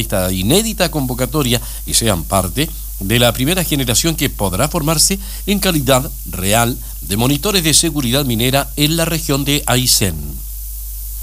esta inédita convocatoria y sean parte de la primera generación que podrá formarse en calidad real de monitores de seguridad minera en la región de Aysén.